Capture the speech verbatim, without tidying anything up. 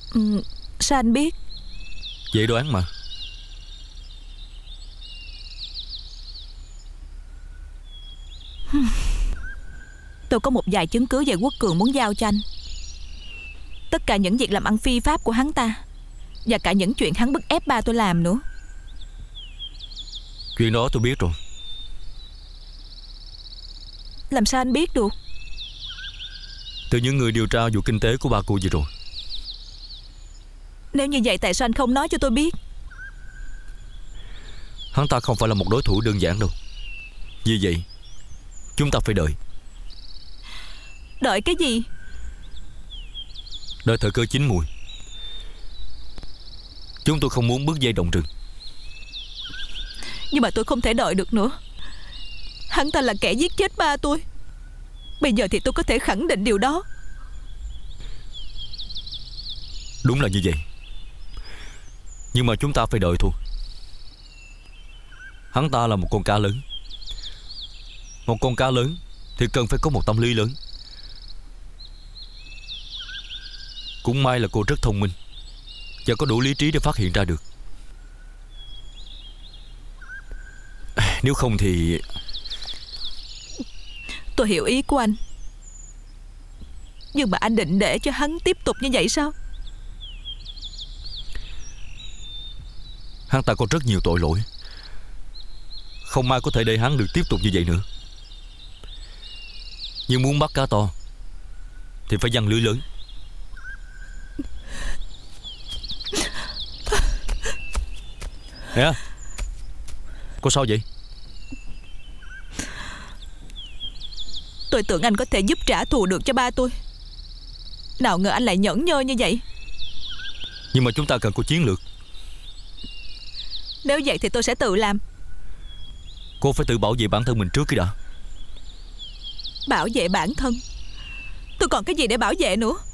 ừ, Sao anh biết? Dễ đoán mà. Tôi có một vài chứng cứ về Quốc Cường muốn giao cho anh. Tất cả những việc làm ăn phi pháp của hắn ta, và cả những chuyện hắn bức ép ba tôi làm nữa. Chuyện đó tôi biết rồi. Làm sao anh biết được? Từ những người điều tra vụ kinh tế của ba cô vậy rồi. Nếu như vậy tại sao anh không nói cho tôi biết? Hắn ta không phải là một đối thủ đơn giản đâu. Vì vậy chúng ta phải đợi. Đợi cái gì? Đợi thời cơ chín mùi. Chúng tôi không muốn bứt dây động rừng. Nhưng mà tôi không thể đợi được nữa. Hắn ta là kẻ giết chết ba tôi. Bây giờ thì tôi có thể khẳng định điều đó. Đúng là như vậy. Nhưng mà chúng ta phải đợi thôi. Hắn ta là một con cá lớn. Một con cá lớn thì cần phải có một tâm lý lớn. Cũng may là cô rất thông minh và có đủ lý trí để phát hiện ra được. Nếu không thì... Tôi hiểu ý của anh. Nhưng mà anh định để cho hắn tiếp tục như vậy sao? Hắn ta có rất nhiều tội lỗi. Không ai có thể để hắn được tiếp tục như vậy nữa. Nhưng muốn bắt cá to thì phải giăng lưới lớn. Nè, cô sao vậy? Tôi tưởng anh có thể giúp trả thù được cho ba tôi. Nào ngờ anh lại nhẫn nhơ như vậy. Nhưng mà chúng ta cần có chiến lược. Nếu vậy thì tôi sẽ tự làm. Cô phải tự bảo vệ bản thân mình trước cái đã. Bảo vệ bản thân? Tôi còn cái gì để bảo vệ nữa?